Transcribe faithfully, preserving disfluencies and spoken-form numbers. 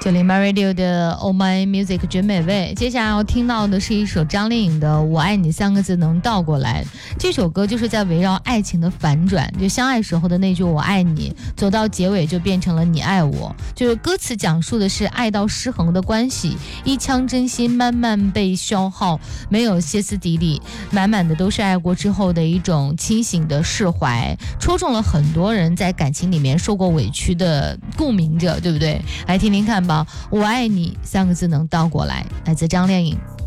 九零八 Radio 的 Oh My Music 绝美味，接下来要听到的是一首张靓颖的《我爱你》三个字能倒过来。这首歌就是在围绕爱情的反转，就相爱时候的那句我爱你，走到结尾就变成了你爱我。就是歌词讲述的是爱到失衡的关系，一腔真心慢慢被消耗，没有歇斯底里，满满的都是爱过之后的一种清醒的释怀，戳中了很多人在感情里面受过委屈的共鸣者，对不对？来听听看吧，我爱你三个字能倒过来，来自张靓颖。